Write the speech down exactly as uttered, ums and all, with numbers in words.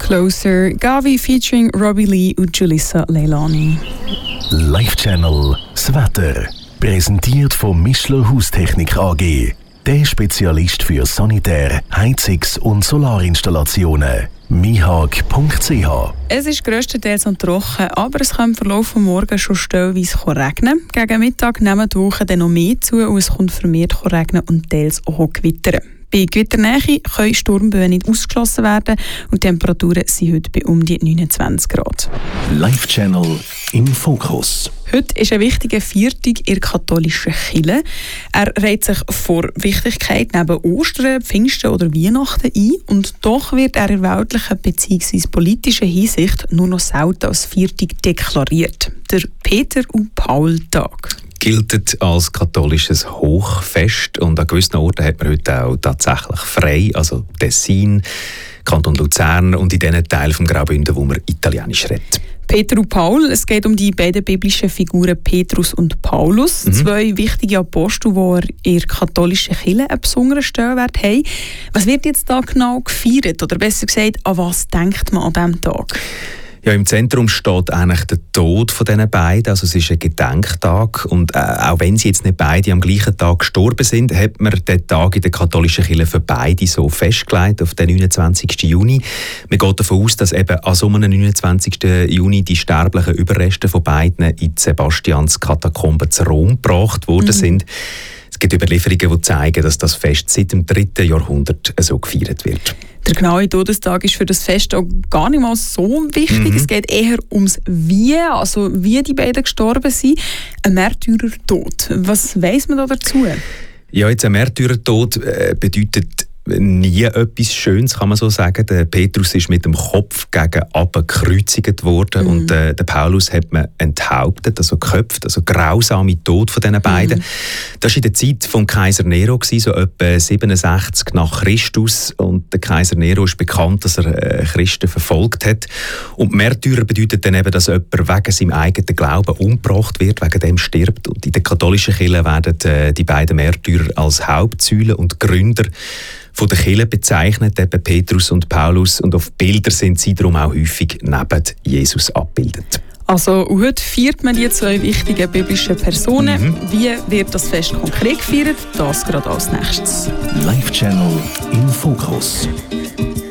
Closer, Gavi featuring Robbie Lee und Julissa Leilani. Live Channel das Wetter. Präsentiert von Mischler Haustechnik A G. Der Spezialist für Sanitär-, Heizungs- und Solarinstallationen. mihag punkt c h. Es ist grösstenteils noch trocken, aber es kann im Verlauf des Morgens schon stellenweise regnen. Gegen Mittag nehmen die Wolken dann noch mehr zu und es kommt vermehrt regnen und teils auch gewittern. Bei Gewitternähe können Sturmböen nicht ausgeschlossen werden und die Temperaturen sind heute bei um die neunundzwanzig Grad. Live Channel im Fokus. Heute ist ein wichtiger Viertag in der katholischen Kirche. Er reiht sich vor Wichtigkeit neben Ostern, Pfingsten oder Weihnachten ein und doch wird er in weltlicher bzw. politischer Hinsicht nur noch selten als Viertag deklariert. Der Peter- und Paul-Tag gilt als katholisches Hochfest und an gewissen Orten hat man heute auch tatsächlich frei, also Tessin, Kanton Luzern und in diesen Teilen vom Graubünden, wo man Italienisch redet. Peter und Paul, es geht um die beiden biblischen Figuren Petrus und Paulus, mhm. zwei wichtige Apostel, die in der katholischen Kirche einen besonderen Stellenwert haben. Was wird jetzt da genau gefeiert? Oder besser gesagt, an was denkt man an diesem Tag? Ja, im Zentrum steht eigentlich der Tod von diesen beiden. Also es ist ein Gedenktag. Und äh, auch wenn sie jetzt nicht beide am gleichen Tag gestorben sind, hat man den Tag in der katholischen Kirche für beide so festgelegt, auf den neunundzwanzigsten Juni. Man geht davon aus, dass eben an so einem neunundzwanzigsten Juni die sterblichen Überreste von beiden in die Sebastians-Katakomben zu Rom gebracht worden mhm. sind. Es gibt Überlieferungen, die zeigen, dass das Fest seit dem dritten Jahrhundert so gefeiert wird. Der genaue Todestag ist für das Fest auch gar nicht mal so wichtig. Mhm. Es geht eher ums Wie, also wie die beiden gestorben sind. Ein Märtyrertod. Was weiss man da dazu? Ja, jetzt ein Märtyrertod äh, bedeutet nie etwas Schönes, kann man so sagen. Der Petrus ist mit dem Kopf gegen unten gekreuzigt worden mhm. und äh, der Paulus hat man enthauptet, also geköpft, also grausame Tod von diesen beiden. Mhm. Das war in der Zeit vom Kaiser Nero, so etwa siebenundsechzig nach Christus, und der Kaiser Nero ist bekannt, dass er äh, Christen verfolgt hat. Und Märtyrer bedeutet dann eben, dass jemand wegen seinem eigenen Glauben umgebracht wird, wegen dem stirbt. Und in der katholischen Kirche werden äh, die beiden Märtyrer als Hauptsäulen und Gründer von der Kirche bezeichnet, eben Petrus und Paulus, und auf Bildern sind sie darum auch häufig neben Jesus abgebildet. Also heute feiert man die zwei wichtigen biblischen Personen. Mhm. Wie wird das Fest konkret gefeiert? Das gerade als nächstes. Live Channel im Fokus.